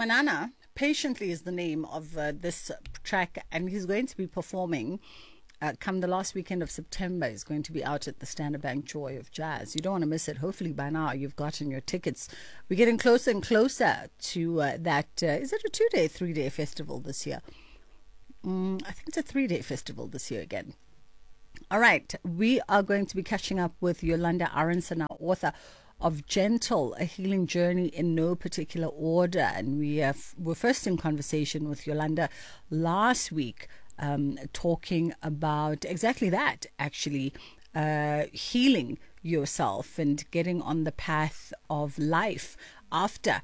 Manana, Patiently is the name of this track, and he's going to be performing come the last weekend of September. He's going to be out at the Standard Bank Joy of Jazz. You don't want to miss it. Hopefully by now you've gotten your tickets. We're getting closer and closer to that. Is it a 2-day, 3-day festival this year? I think it's a 3-day festival this year again. All right. We are going to be catching up with Yolanda Aronson, our author of Gentle, A Healing Journey in No Particular Order. And we were first in conversation with Yolanda last week, talking about exactly that, actually, healing yourself and getting on the path of life after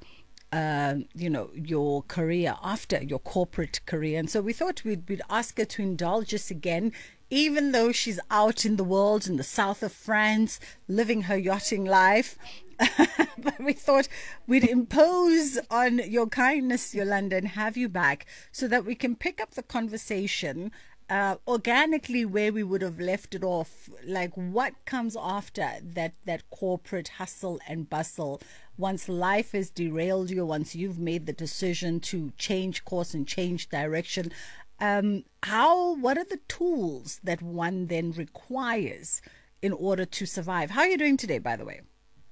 your career, after your corporate career. And so we thought we'd ask her to indulge us again, even though she's out in the world in the south of France, living her yachting life. But we thought we'd impose on your kindness, Yolanda, and have you back so that we can pick up the conversation organically where we would have left it off, like what comes after that corporate hustle and bustle. Once life has derailed you, once you've made the decision to change course and change direction, what are the tools that one then requires in order to survive? How are you doing today, by the way?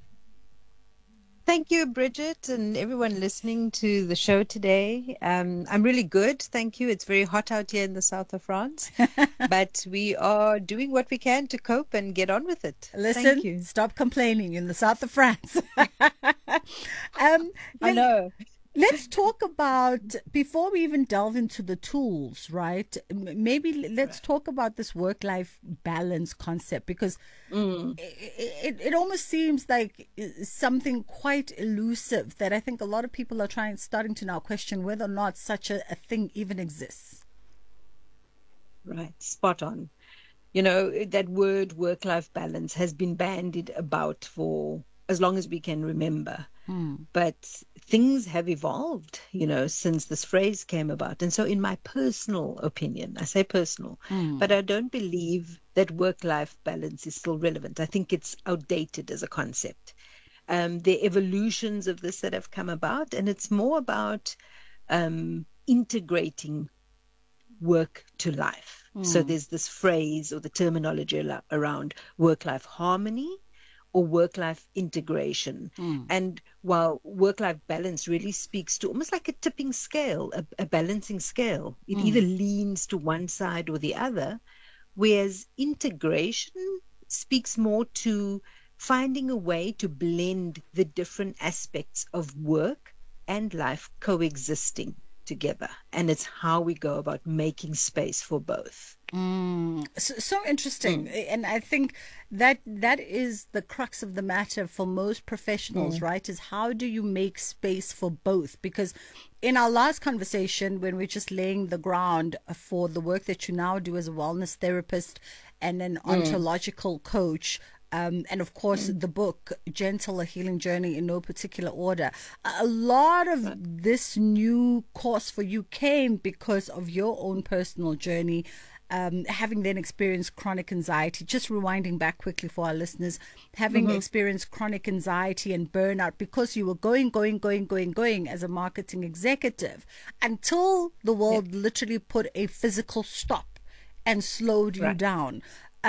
Thank you, Bridget, and everyone listening to the show today. I'm really good. Thank you. It's very hot out here in the south of France, but we are doing what we can to cope and get on with it. Listen, stop complaining. You're in the south of France. I know. Let's talk about, before we even delve into the tools, right? Maybe let's talk about this work-life balance concept, because it almost seems like something quite elusive that I think a lot of people are starting to now question whether or not such a thing even exists. Right, spot on. You know, that word work-life balance has been bandied about for as long as we can remember. But things have evolved, since this phrase came about. And so in my personal opinion, I say personal, but I don't believe that work-life balance is still relevant. I think it's outdated as a concept. The evolutions of this that have come about, and it's more about integrating work to life. So there's this phrase or the terminology around work-life harmony or work-life integration. And while work-life balance really speaks to almost like a tipping scale, a balancing scale, it either leans to one side or the other, whereas integration speaks more to finding a way to blend the different aspects of work and life coexisting together. And it's how we go about making space for both. So interesting. And I think that is the crux of the matter for most professionals, right? Is how do you make space for both? Because in our last conversation, when we're just laying the ground for the work that you now do as a wellness therapist and an ontological coach, and of course, the book, Gentle, A Healing Journey in No Particular Order. A lot of this new course for you came because of your own personal journey, having then experienced chronic anxiety. Just rewinding back quickly for our listeners, having experienced chronic anxiety and burnout because you were going as a marketing executive until the world literally put a physical stop and slowed you down.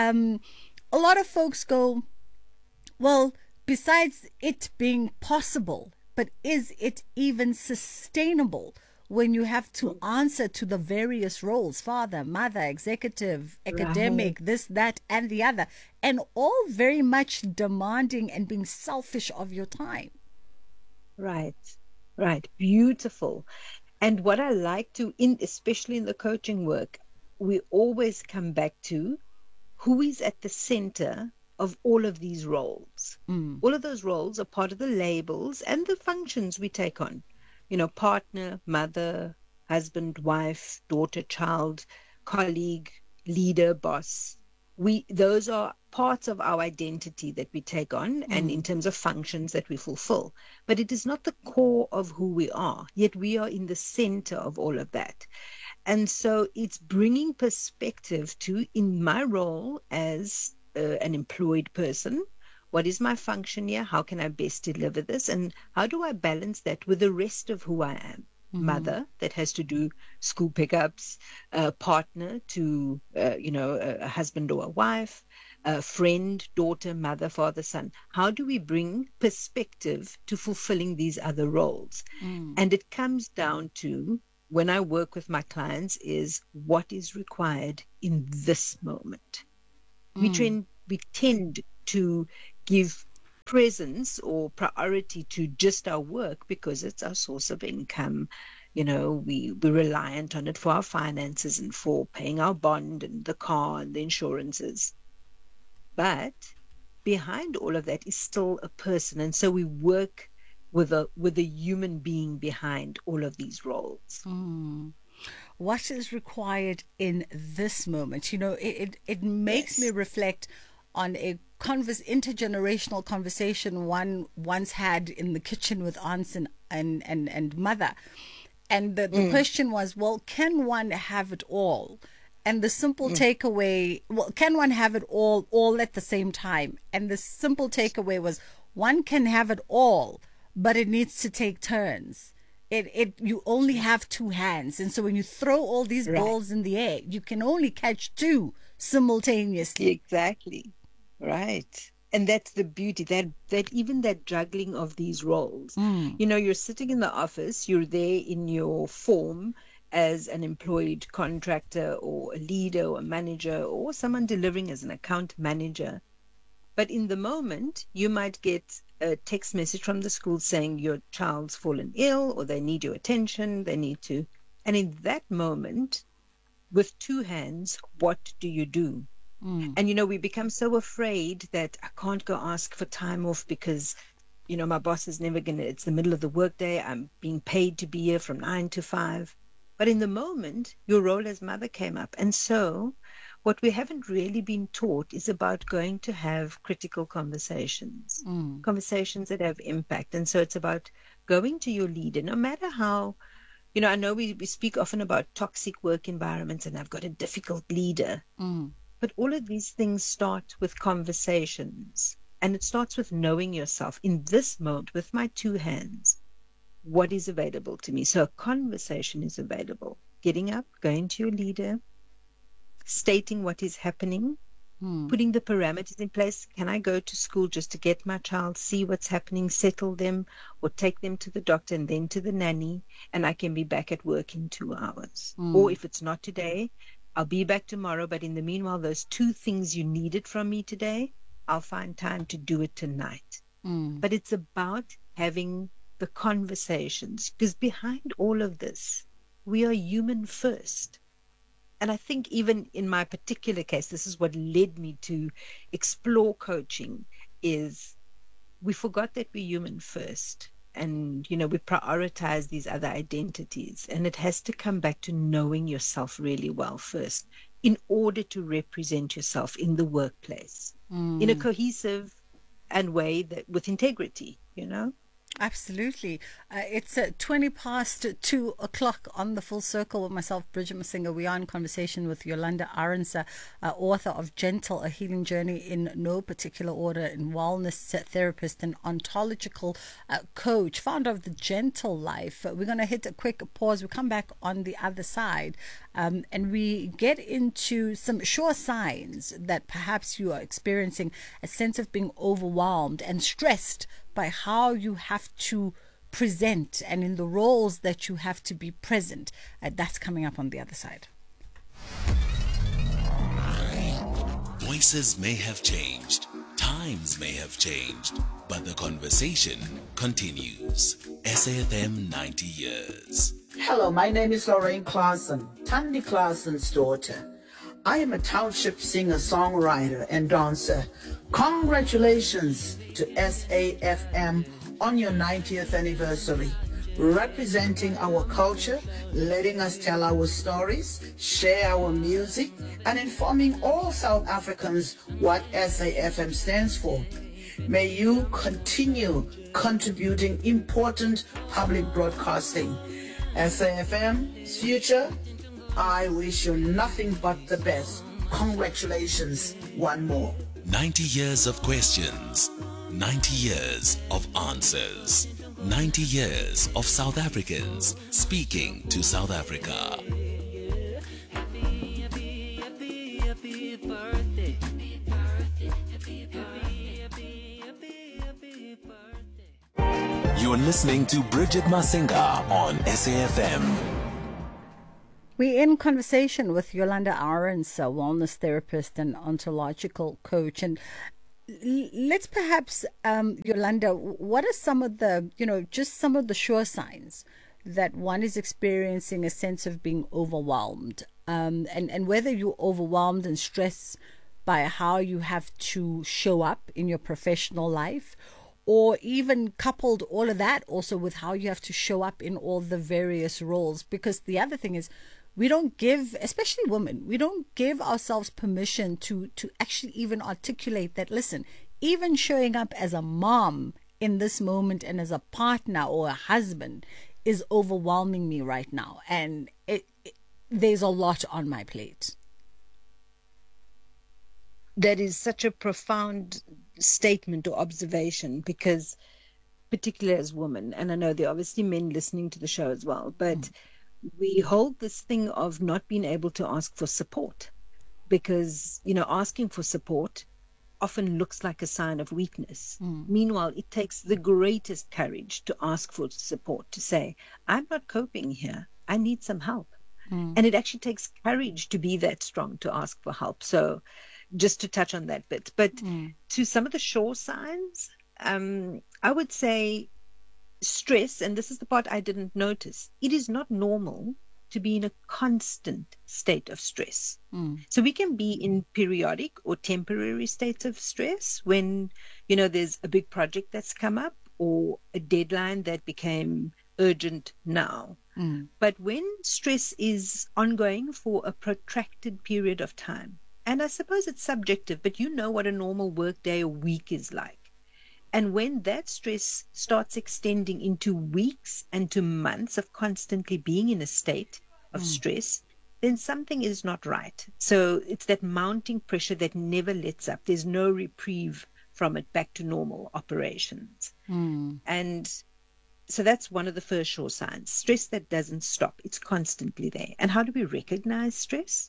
A lot of folks go, well, besides it being possible, but is it even sustainable when you have to answer to the various roles, father, mother, executive, academic, this, that, and the other, and all very much demanding and being selfish of your time? Right. Beautiful. And what I like to, especially in the coaching work, we always come back to who is at the center of all of these roles. All of those roles are part of the labels and the functions we take on. Partner, mother, husband, wife, daughter, child, colleague, leader, boss. Those are parts of our identity that we take on and in terms of functions that we fulfill. But it is not the core of who we are, yet we are in the center of all of that. And so it's bringing perspective to, in my role as an employed person, what is my function here? How can I best deliver this? And how do I balance that with the rest of who I am? mother that has to do school pickups, a partner to, a husband or a wife, a friend, daughter, mother, father, son. How do we bring perspective to fulfilling these other roles? And it comes down to, when I work with my clients, is what is required in this moment. We tend to give presence or priority to just our work because it's our source of income. We're reliant on it for our finances and for paying our bond and the car and the insurances. But behind all of that is still a person. And so we work with a human being behind all of these roles. What is required in this moment? It makes me reflect on a intergenerational conversation one once had in the kitchen with aunts and mother. And the question was, well, can one have it all? And the simple takeaway, can one have it all at the same time? And the simple takeaway was, one can have it all, but it needs to take turns. You only have two hands. And so when you throw all these balls in the air, you can only catch two simultaneously. Exactly. Right. And that's the beauty, that even that juggling of these roles. You're sitting in the office, you're there in your form as an employed contractor or a leader or a manager or someone delivering as an account manager. But in the moment, you might get a text message from the school saying your child's fallen ill or they need your attention, and in that moment, with two hands, what do you do? And, we become so afraid that I can't go ask for time off because, my boss is never it's the middle of the workday. I'm being paid to be here from 9 to 5. But in the moment, your role as mother came up. And so what we haven't really been taught is about going to have critical conversations, conversations that have impact. And so it's about going to your leader, no matter how, I know we speak often about toxic work environments and I've got a difficult leader. But all of these things start with conversations, and it starts with knowing yourself. In this moment, with my two hands, what is available to me? So a conversation is available. Getting up, going to your leader, stating what is happening, putting the parameters in place. Can I go to school just to get my child, see what's happening, settle them, or take them to the doctor and then to the nanny, and I can be back at work in 2 hours? Or if it's not today, I'll be back tomorrow, but in the meanwhile, those two things you needed from me today, I'll find time to do it tonight. But it's about having the conversations, because behind all of this, we are human first. And I think even in my particular case, this is what led me to explore coaching, is we forgot that we're human first. And, we prioritize these other identities. And it has to come back to knowing yourself really well first in order to represent yourself in the workplace in a cohesive and way that with integrity, Absolutely. It's 20 past 2 o'clock on the Full Circle with myself, Bridget Masinga. We are in conversation with Yolanda Arendse, author of Gentle, A Healing Journey in No Particular Order, and wellness therapist and ontological coach, founder of The Gentle Life. We're going to hit a quick pause. We come back on the other side and we get into some sure signs that perhaps you are experiencing a sense of being overwhelmed and stressed by how you have to present and in the roles that you have to be present. That's coming up on the other side. Voices may have changed, times may have changed, but the conversation continues. SAFM 90 years. Hello, my name is Lorraine Clausen, Tandy Clausen's daughter. I am a township singer, songwriter, and dancer. Congratulations to SAFM on your 90th anniversary, representing our culture, letting us tell our stories, share our music, and informing all South Africans what SAFM stands for. May you continue contributing important public broadcasting. SAFM's future, I wish you nothing but the best. Congratulations, one more. 90 years of questions, 90 years of answers. 90 years of South Africans speaking to South Africa. You're listening to Bridget Masinga on SAFM. We're in conversation with Yolanda Arends, a wellness therapist and ontological coach. And let's perhaps, Yolanda, what are some of the, just some of the sure signs that one is experiencing a sense of being overwhelmed, and whether you're overwhelmed and stressed by how you have to show up in your professional life, or even coupled all of that also with how you have to show up in all the various roles. Because the other thing is, we don't give, especially women, we don't give ourselves permission to actually even articulate that, listen, even showing up as a mom in this moment and as a partner or a husband is overwhelming me right now. And there's a lot on my plate. That is such a profound statement or observation, because particularly as women, and I know there are obviously men listening to the show as well, but we hold this thing of not being able to ask for support, because, asking for support often looks like a sign of weakness. Meanwhile, it takes the greatest courage to ask for support, to say, I'm not coping here. I need some help. And it actually takes courage to be that strong to ask for help. So just to touch on that bit. But to some of the sure signs, I would say stress, and this is the part I didn't notice, it is not normal to be in a constant state of stress. So we can be in periodic or temporary states of stress when, there's a big project that's come up or a deadline that became urgent now. But when stress is ongoing for a protracted period of time, and I suppose it's subjective, but what a normal work day or week is like. And when that stress starts extending into weeks and to months of constantly being in a state of stress, then something is not right. So it's that mounting pressure that never lets up. There's no reprieve from it back to normal operations. And so that's one of the first sure signs. Stress that doesn't stop. It's constantly there. And how do we recognize stress?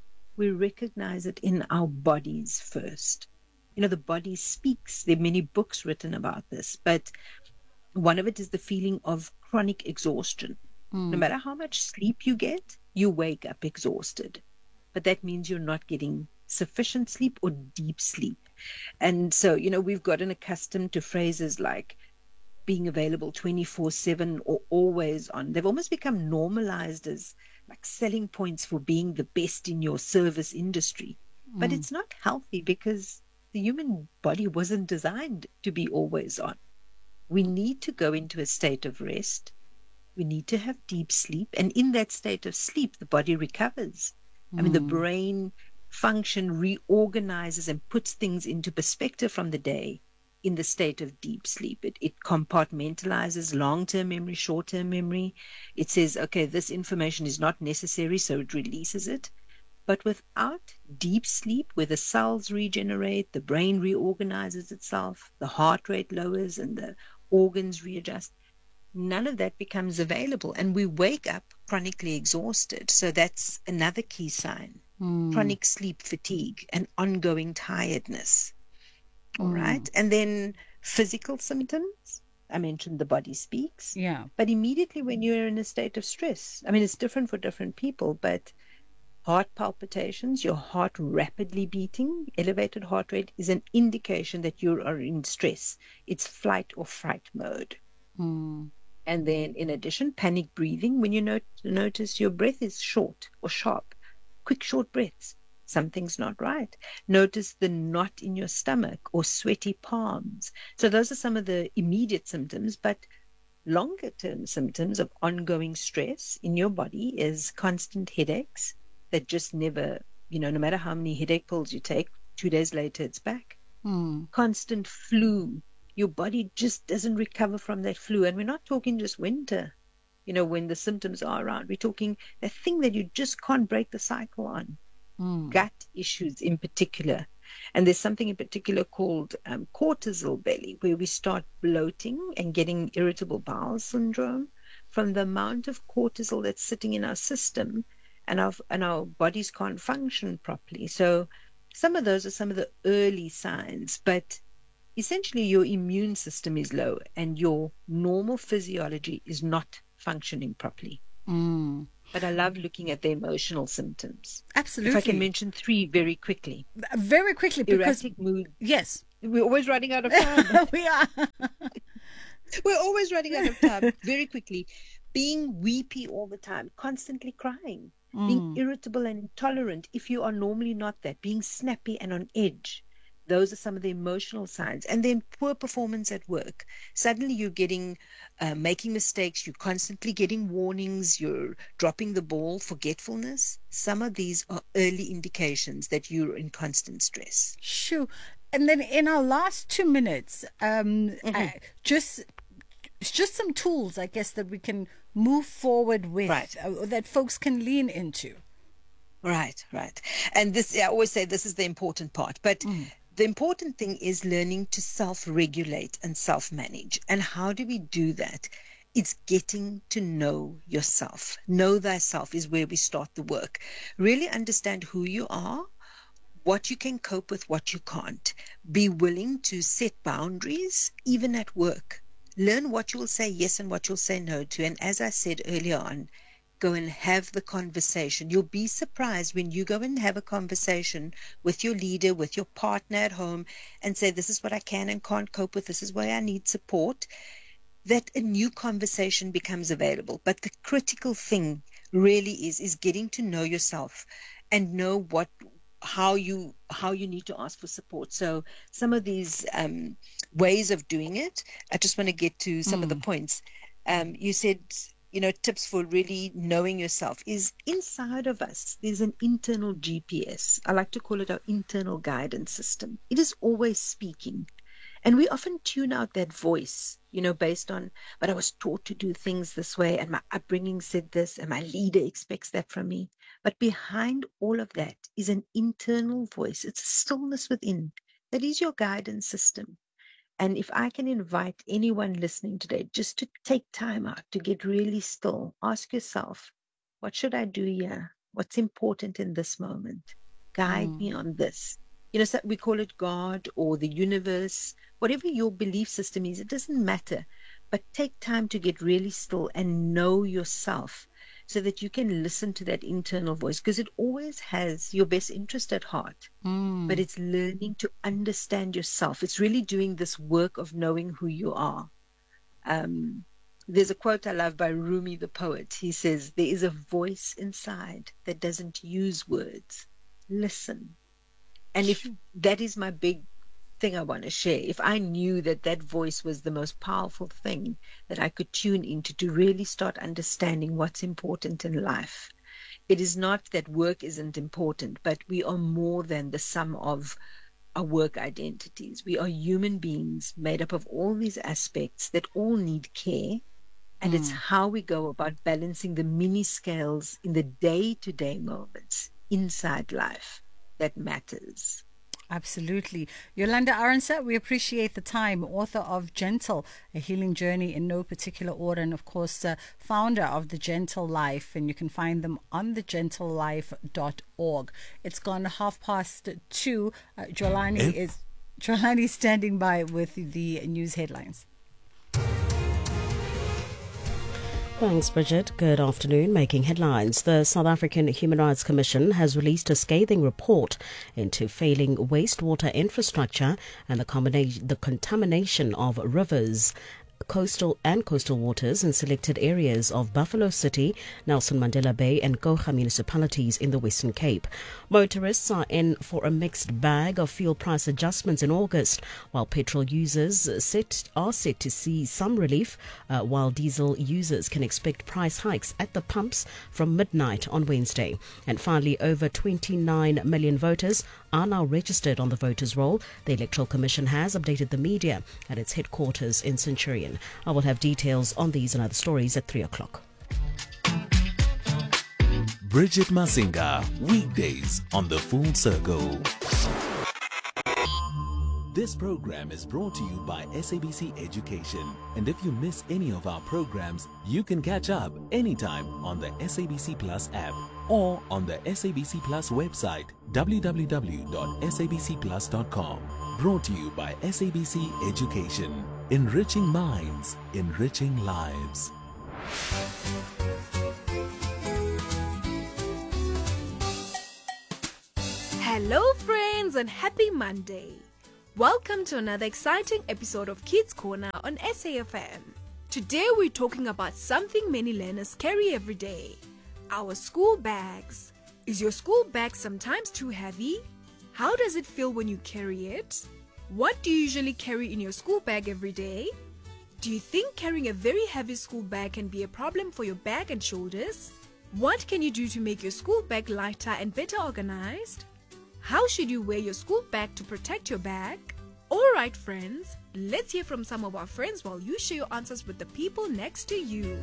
We recognize it in our bodies first. The body speaks. There are many books written about this, but one of it is the feeling of chronic exhaustion. No matter how much sleep you get, you wake up exhausted. But that means you're not getting sufficient sleep or deep sleep. And so, we've gotten accustomed to phrases like being available 24/7 or always on. They've almost become normalized as like selling points for being the best in your service industry. But it's not healthy, because the human body wasn't designed to be always on. We need to go into a state of rest. We need to have deep sleep. And in that state of sleep, the body recovers. I mean, the brain function reorganizes and puts things into perspective from the day in the state of deep sleep. It compartmentalizes long-term memory, short-term memory. It says, okay, this information is not necessary, so it releases it. But without deep sleep, where the cells regenerate, the brain reorganizes itself, the heart rate lowers and the organs readjust, none of that becomes available. And we wake up chronically exhausted. So that's another key sign. Chronic sleep fatigue and ongoing tiredness. All right. And then physical symptoms. I mentioned the body speaks. Yeah. But immediately when you're in a state of stress, I mean, it's different for different people, but heart palpitations, your heart rapidly beating, elevated heart rate is an indication that you are in stress. It's flight or fright mode. And then in addition, panic breathing, when you notice your breath is short or sharp, quick, short breaths. Something's not right. Notice the knot in your stomach or sweaty palms. So those are some of the immediate symptoms, but longer term symptoms of ongoing stress in your body is constant headaches that just never, no matter how many headache pills you take, 2 days later it's back. Constant flu. Your body just doesn't recover from that flu. And we're not talking just winter, when the symptoms are around. We're talking the thing that you just can't break the cycle on. Gut issues in particular. And there's something in particular called cortisol belly, where we start bloating and getting irritable bowel syndrome from the amount of cortisol that's sitting in our system, and our bodies can't function properly. So some of those are some of the early signs, but essentially your immune system is low and your normal physiology is not functioning properly. But I love looking at the emotional symptoms. Absolutely. If I can mention 3 very quickly. Very quickly, because Erratic mood. yes, We're always running out of time. we are. We're always running out of time. Very quickly. Being weepy all the time, constantly crying, being irritable and intolerant if you are normally not that, being snappy and on edge. Those are some of the emotional signs. And then poor performance at work. Suddenly you're getting, making mistakes. You're constantly getting warnings. You're dropping the ball, forgetfulness. Some of these are early indications that you're in constant stress. Sure. And then in our last 2 minutes, just some tools, I guess, that we can move forward with, Right. That folks can lean into. Right. And this, I always say this is the important part. But the important thing is learning to self-regulate and self-manage. And how do we do that? It's getting to know yourself. Know thyself is where we start the work. Really understand who you are, what you can cope with, what you can't. Be willing to set boundaries, even at work. Learn what you'll say yes and what you'll say no to. And as I said earlier on, go and have the conversation. You'll be surprised when you go and have a conversation with your leader, with your partner at home, and say, this is what I can and can't cope with, this is where I need support, that a new conversation becomes available. But the critical thing really is getting to know yourself and know how you need to ask for support. So some of these ways of doing it, I just want to get to some of the points. You said, tips for really knowing yourself is inside of us. There's an internal GPS. I like to call it our internal guidance system. It is always speaking. And we often tune out that voice, based on, but I was taught to do things this way, and my upbringing said this, and my leader expects that from me. But behind all of that is an internal voice. It's a stillness within. That is your guidance system. And if I can invite anyone listening today just to take time out to get really still, ask yourself, what should I do here? What's important in this moment? Guide me on this. So we call it God or the universe, whatever your belief system is, it doesn't matter. But take time to get really still and know yourself so that you can listen to that internal voice, because it always has your best interest at heart. But it's learning to understand yourself. It's really doing this work of knowing who you are. There's a quote I love by Rumi the poet. He says, there is a voice inside that doesn't use words. Listen. And if that is my big thing I want to share, if I knew that voice was the most powerful thing that I could tune into to really start understanding what's important in life, it is not that work isn't important, but we are more than the sum of our work identities. We are human beings made up of all these aspects that all need care. And it's how we go about balancing the mini scales in the day-to-day moments inside life that matters. Absolutely. Yolanda Arendse, we appreciate the time. Author of Gentle, A Healing Journey in No Particular Order, and of course, founder of The Gentle Life. And you can find them on thegentlelife.org. It's gone 2:30. Jolani standing by with the news headlines. Thanks, Bridget. Good afternoon. Making headlines. The South African Human Rights Commission has released a scathing report into failing wastewater infrastructure and the contamination of rivers, coastal waters in selected areas of Buffalo City, Nelson Mandela Bay and Gqoga municipalities in the Western Cape. Motorists are in for a mixed bag of fuel price adjustments in August, while petrol users are set to see some relief, while diesel users can expect price hikes at the pumps from midnight on Wednesday. And finally, over 29 million voters are now registered on the voters' roll. The Electoral Commission has updated the media at its headquarters in Centurion. I will have details on these and other stories at 3 o'clock. Bridget Masinga, weekdays on The Full Circle. This program is brought to you by SABC Education. And if you miss any of our programs, you can catch up anytime on the SABC Plus app or on the SABC Plus website, www.sabcplus.com. Brought to you by SABC Education. Enriching minds, enriching lives. Hello, friends, and happy Monday. Welcome to another exciting episode of Kids Corner on SAFM. Today, we're talking about something many learners carry every day: our school bags. Is your school bag sometimes too heavy? How does it feel when you carry it? What do you usually carry in your school bag every day? Do you think carrying a very heavy school bag can be a problem for your back and shoulders? What can you do to make your school bag lighter and better organized? How should you wear your school bag to protect your bag? Alright, friends, let's hear from some of our friends while you share your answers with the people next to you.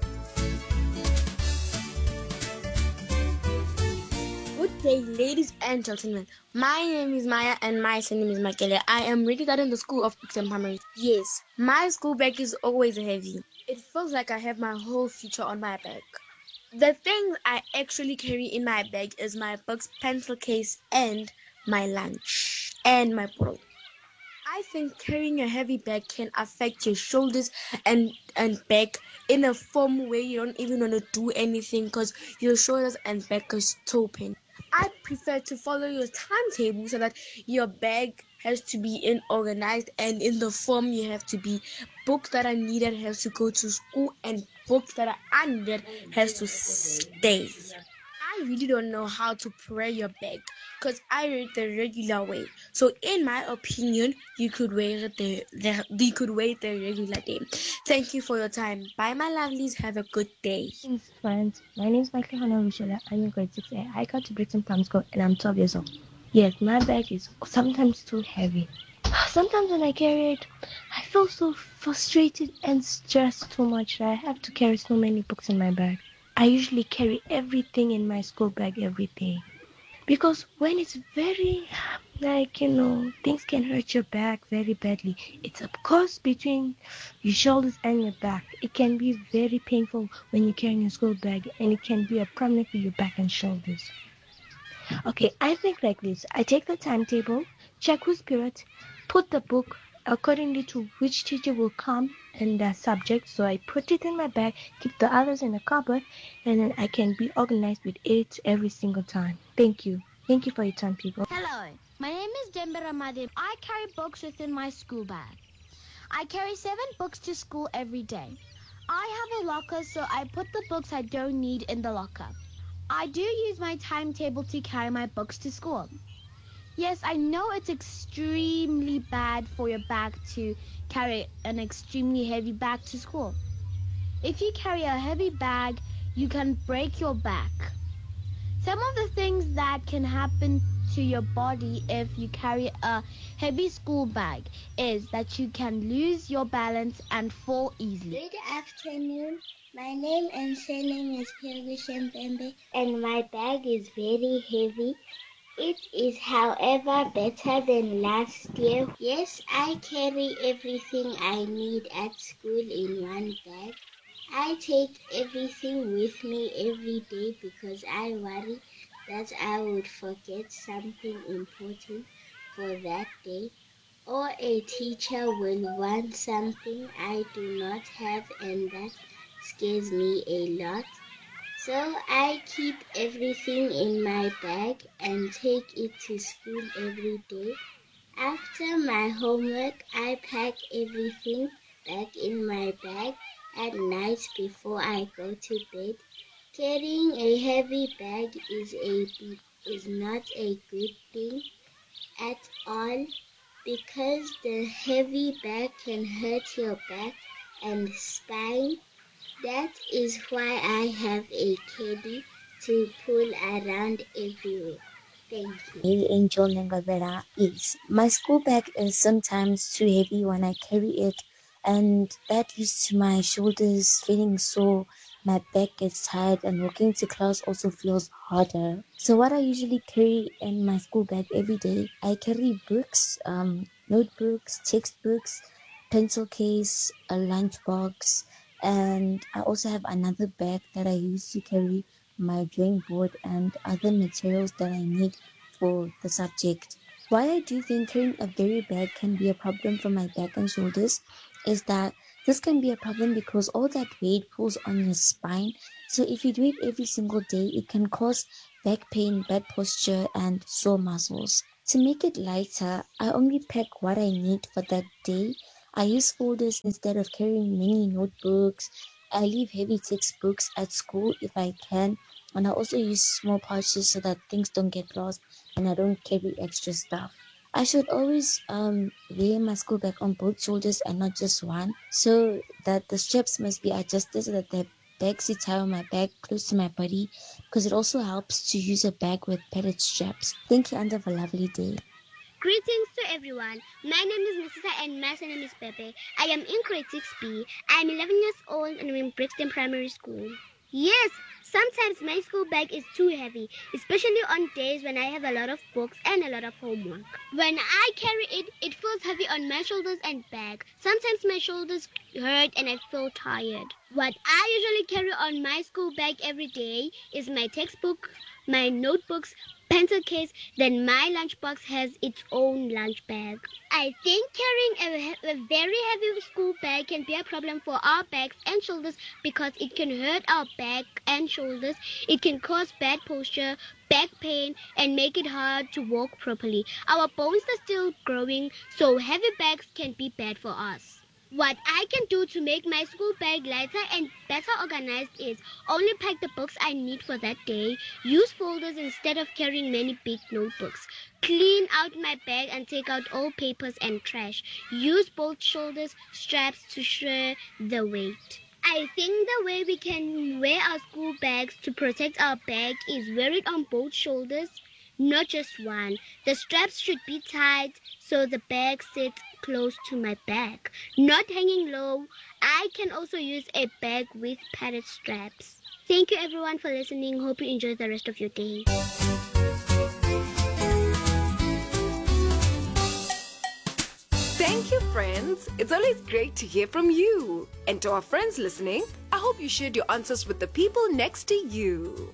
Good day, ladies and gentlemen. My name is Maya and my surname is Makele. I am registered in the School of Books and Primary. Yes, my school bag is always heavy. It feels like I have my whole future on my back. The things I actually carry in my bag is my books, pencil case, and my lunch, and my bottle. I think carrying a heavy bag can affect your shoulders and back in a form where you don't even want to do anything because your shoulders and back are so pain. I prefer to follow your timetable so that your bag has to be organized and in the form you have to be. Books that are needed has to go to school and books that are unneeded has to stay. I really don't know how to prepare your bag because I read the regular way. So in my opinion, you could wear it the regular day. Thank you for your time. Bye, my lovelies. Have a good day. Thanks, friends. My name is Michael Hannah Rushela. I'm in grade 6A. I got to Britain Primary School and I'm 12 years old. Yes, my bag is sometimes too heavy. Sometimes when I carry it, I feel so frustrated and stressed too much that I have to carry so many books in my bag. I usually carry everything in my school bag every day. Because when it's very, things can hurt your back very badly. It's of course between your shoulders and your back. It can be very painful when you're carrying a school bag and it can be a problem for your back and shoulders. Okay, I think like this. I take the timetable, check whose period, put the book accordingly to which teacher will come and the subject. So I put it in my bag, keep the others in the cupboard, and then I can be organized with it every single time. Thank you. Thank you for your time, people. Hello, my name is Dembe Ramadi. I carry books within my school bag. I carry 7 books to school every day. I have a locker, so I put the books I don't need in the locker. I do use my timetable to carry my books to school. Yes, I know it's extremely bad for your back to carry an extremely heavy bag to school. If you carry a heavy bag, you can break your back. Some of the things that can happen to your body if you carry a heavy school bag is that you can lose your balance and fall easily. Good afternoon. My name and surname is Pirgishan Bembe, and my bag is very heavy. It is, however, better than last year. Yes, I carry everything I need at school in one bag. I take everything with me every day because I worry that I would forget something important for that day, or a teacher will want something I do not have, and that scares me a lot. So I keep everything in my bag and take it to school every day. After my homework, I pack everything back in my bag at night before I go to bed. Carrying a heavy bag is not a good thing at all because the heavy bag can hurt your back and spine. That is why I have a caddy to pull around everywhere. Thank you. Hey, Angel Nengabera is my school bag is sometimes too heavy when I carry it, and that leads to my shoulders feeling sore. My back gets tired, and walking to class also feels harder. So what I usually carry in my school bag every day, I carry books, notebooks, textbooks, pencil case, a lunchbox, and I also have another bag that I use to carry my drawing board and other materials that I need for the subject. Why I do think carrying a very bag can be a problem for my back and shoulders is that this can be a problem because all that weight pulls on your spine. So if you do it every single day, it can cause back pain, bad posture, and sore muscles. To make it lighter, I only pack what I need for that day. I use folders instead of carrying many notebooks. I leave heavy textbooks at school if I can. And I also use small pouches so that things don't get lost and I don't carry extra stuff. I should always wear my school bag on both shoulders and not just one, so that the straps must be adjusted so that the bag sits high on my back close to my body, because it also helps to use a bag with padded straps. Thank you and have a lovely day. Greetings to everyone. My name is Nisisa and my name is Pepe. I am in grade 6B. I am 11 years old and I'm in Brixton Primary School. Yes, sometimes my school bag is too heavy, especially on days when I have a lot of books and a lot of homework. When I carry it, it feels heavy on my shoulders and back. Sometimes my shoulders hurt and I feel tired. What I usually carry on my school bag every day is my textbook, my notebooks, pencil case, then my lunchbox has its own lunch bag. I think carrying a very heavy school bag can be a problem for our backs and shoulders because it can hurt our back and shoulders. It can cause bad posture, back pain, and make it hard to walk properly. Our bones are still growing, so heavy bags can be bad for us. What I can do to make my school bag lighter and better organized is only pack the books I need for that day, use folders instead of carrying many big notebooks, clean out my bag and take out all papers and trash, use both shoulders straps to share the weight. I think the way we can wear our school bags to protect our bag is wear it on both shoulders, not just one. The straps should be tied so the bag sits close to my back, not hanging low. I can also use a bag with padded straps. Thank you everyone for listening. Hope you enjoy the rest of your day. Thank you, friends. It's always great to hear from you. And to our friends listening, I hope you shared your answers with the people next to you.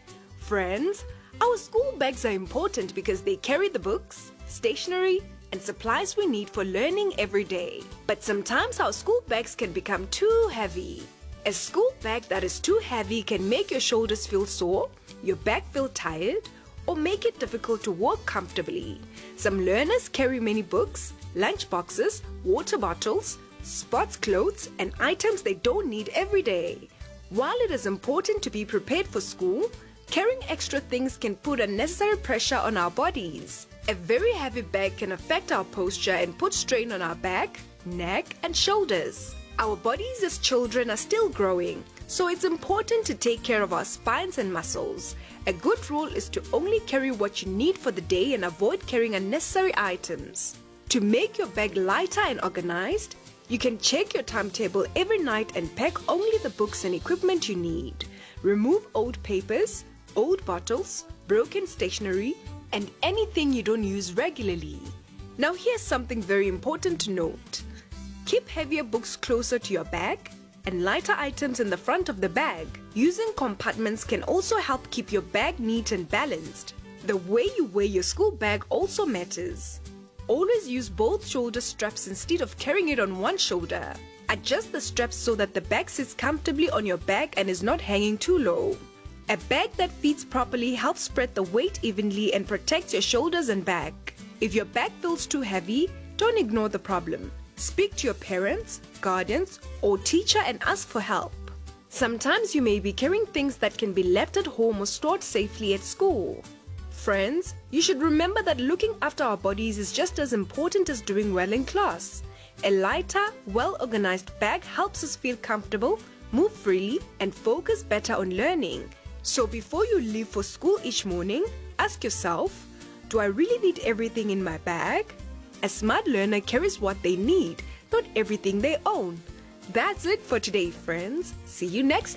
Friends, our school bags are important because they carry the books, stationery, and supplies we need for learning every day. But sometimes our school bags can become too heavy. A school bag that is too heavy can make your shoulders feel sore, your back feel tired, or make it difficult to walk comfortably. Some learners carry many books, lunch boxes, water bottles, sports clothes, and items they don't need every day. While it is important to be prepared for school, carrying extra things can put unnecessary pressure on our bodies. A very heavy bag can affect our posture and put strain on our back, neck, and shoulders. Our bodies as children are still growing, so it's important to take care of our spines and muscles. A good rule is to only carry what you need for the day and avoid carrying unnecessary items. To make your bag lighter and organized, you can check your timetable every night and pack only the books and equipment you need. Remove old papers, old bottles, broken stationery, and anything you don't use regularly. Now here's something very important to note. Keep heavier books closer to your bag and lighter items in the front of the bag. Using compartments can also help keep your bag neat and balanced. The way you wear your school bag also matters. Always use both shoulder straps instead of carrying it on one shoulder. Adjust the straps so that the bag sits comfortably on your back and is not hanging too low. A bag that fits properly helps spread the weight evenly and protects your shoulders and back. If your bag feels too heavy, don't ignore the problem. Speak to your parents, guardians, or teacher and ask for help. Sometimes you may be carrying things that can be left at home or stored safely at school. Friends, you should remember that looking after our bodies is just as important as doing well in class. A lighter, well-organized bag helps us feel comfortable, move freely, and focus better on learning. So before you leave for school each morning, ask yourself, do I really need everything in my bag? A smart learner carries what they need, not everything they own. That's it for today, friends. See you next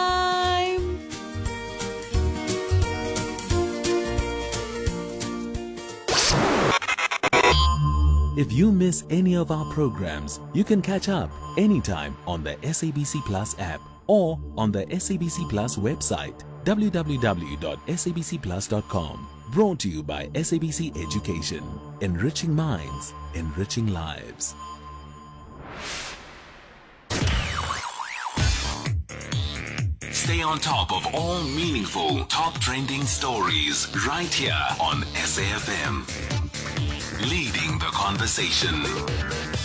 time. If you miss any of our programs, you can catch up anytime on the SABC Plus app or on the SABC Plus website, www.sabcplus.com. Brought to you by SABC Education. Enriching minds, enriching lives. Stay on top of all meaningful, top trending stories right here on SAFM. Leading the conversation.